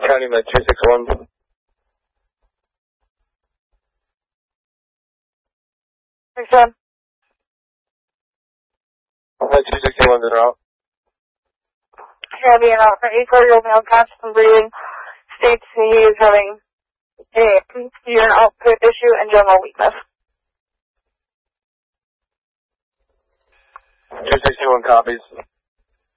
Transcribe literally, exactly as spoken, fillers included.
County Med two six one. six one. Med two six one, in route. Here being out for eight-year-old male, conscious and breathing. States he is having a urine output issue and general weakness. two sixty-one copies.